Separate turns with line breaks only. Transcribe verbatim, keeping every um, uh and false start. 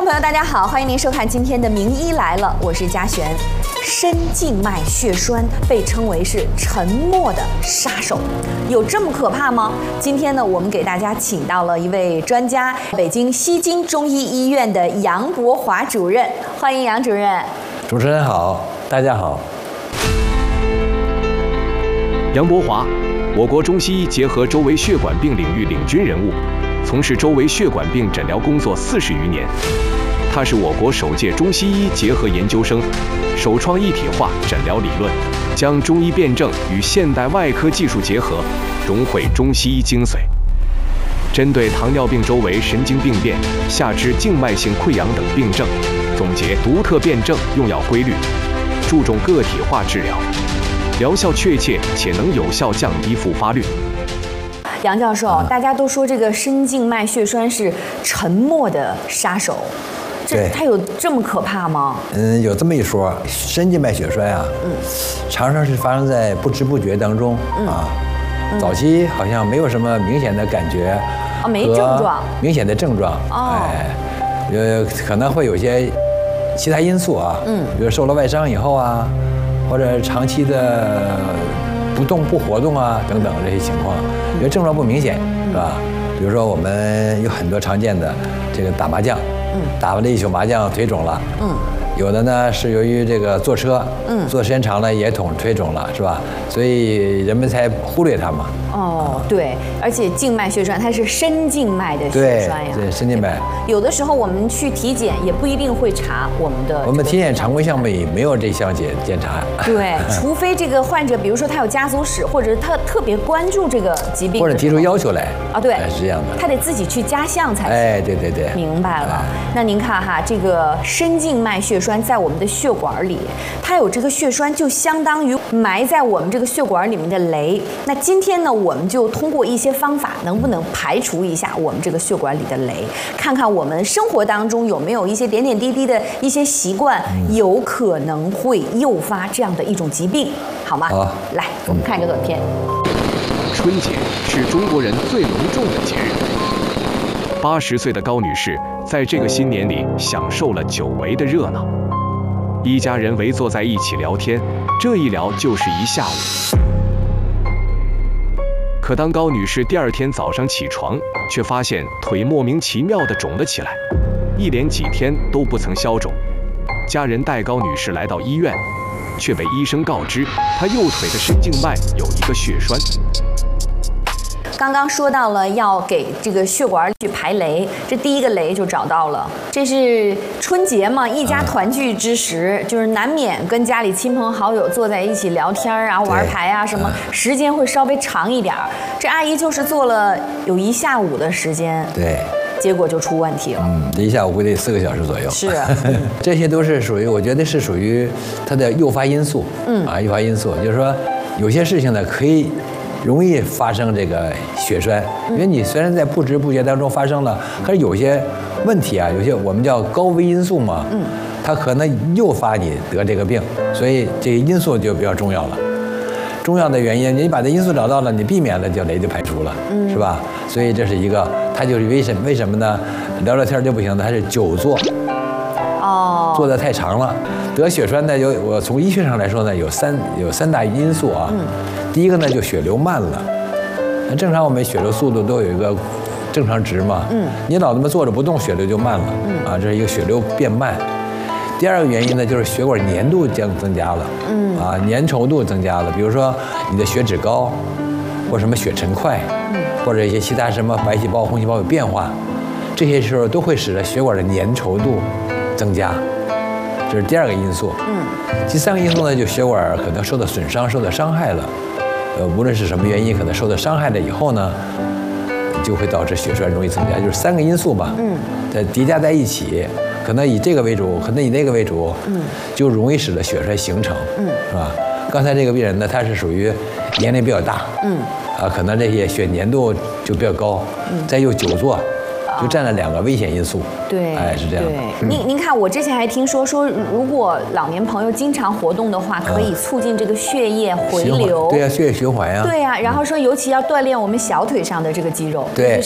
朋友，大家好，欢迎您收看今天的《名医来了》，我是嘉璇。深静脉血栓被称为是沉默的杀手，有这么可怕吗？今天呢，我们给大家请到了一位专家，北京西京中医医院的杨博华主任，欢迎杨主任。
主持人好，大家好。
杨博华，我国中西医结合周围血管病领域领军人物，从事周围血管病诊疗工作四十余年。他是我国首届中西医结合研究生，首创一体化诊疗理论，将中医辩证与现代外科技术结合，融汇中西医精髓。针对糖尿病周围神经病变、下肢静脉性溃疡等病症，总结独特辩证用药规律，注重个体化治疗，疗效确切且能有效降低复发率。
杨教授，
嗯、
大家都说这个深静脉血栓是沉默的杀手，这它有这么可怕吗？
嗯，有这么一说，深静脉血栓啊，嗯，常常是发生在不知不觉当中、嗯、啊，早期好像没有什么明显的感觉，
啊、哦，没症状，
明显的症状，
哦，
哎，呃，可能会有些其他因素啊，嗯，比如受了外伤以后啊，或者长期的不动不活动啊等等这些情况，因为症状不明显，是吧？比如说我们有很多常见的这个打麻将，嗯，打完了一宿麻将腿肿了，嗯，有的呢是由于这个坐车，嗯，坐时间长了也肿腿肿了，是吧？所以人们才忽略它嘛。
哦，对，而且静脉血栓它是深静脉的血栓呀，
对，对，深静脉。
有的时候我们去体检也不一定会查我们的。
我们体检常规项目里没有这项检检查。
对，除非这个患者，比如说他有家族史，或者他特别关注这个疾病，
或者提出要求来
啊，对，
是这样的，
他得自己去加项才行。
哎，对对对，
明白了。那您看哈，这个深静脉血栓在我们的血管里，它有这个血栓，就相当于埋在我们这个血管里面的雷。那今天呢，我们就通过一些方法，能不能排除一下我们这个血管里的雷，看看我们生活当中有没有一些点点滴滴的一些习惯，有可能会诱发这样的一种疾病，好吗？
好，
来，我们看这个短片。
春节是中国人最隆重的节日。八十岁的高女士在这个新年里享受了久违的热闹，一家人围坐在一起聊天，这一聊就是一下午。可当高女士第二天早上起床，却发现腿莫名其妙地肿了起来，一连几天都不曾消肿。家人带高女士来到医院，却被医生告知她右腿的深静脉有一个血栓。
刚刚说到了要给这个血管去排雷，这第一个雷就找到了。这是春节嘛，一家团聚之时，就是难免跟家里亲朋好友坐在一起聊天啊、玩牌啊什么，时间会稍微长一点。这阿姨就是做了有一下午的时间，
对，
结果就出问题了。
嗯，这一下午估计四个小时左右。
是，
这些都是属于，我觉得是属于它的诱发因素。嗯啊，诱发因素就是说，有些事情呢可以。容易发生这个血栓，因为你虽然在不知不觉当中发生了，可是有些问题啊，有些我们叫高危因素嘛，嗯，它可能诱发你得这个病，所以这个因素就比较重要了。重要的原因，你把这因素找到了，你避免了，就雷就排除了，嗯，是吧？所以这是一个，它就是为什为什么呢？聊聊天就不行的，它是久坐，哦，坐得太长了，得血栓呢，有我从医学上来说呢，有三有三大因素啊。嗯，第一个呢，就血流慢了。那正常我们血流速度都有一个正常值嘛。嗯。你老这么坐着不动，血流就慢了。嗯。啊，这是一个血流变慢。第二个原因呢，就是血管粘度将增加了。嗯。啊，粘稠度增加了。比如说你的血脂高，或什么血沉快，嗯，或者一些其他什么白细胞、红细胞有变化，这些时候都会使得血管的粘稠度增加。这是第二个因素。嗯。第三个因素呢，就血管可能受到损伤、受到伤害了。呃，无论是什么原因，可能受到伤害了以后呢，就会导致血栓容易增加，就是三个因素吧。嗯，它叠加在一起，可能以这个为主，可能以那个为主，嗯，就容易使得血栓形成。嗯，是吧？刚才这个病人呢，他是属于年龄比较大，嗯，啊，可能这些血粘度就比较高，嗯，再又久坐。就占了两个危险因素。
对，
哎，是这样的。
对，您您看，我之前还听说说，如果老年朋友经常活动的话，可以促进这个血液回流。
对呀，血液循环呀。
对呀，然后说尤其要锻炼我们小腿上的这个肌肉。
对，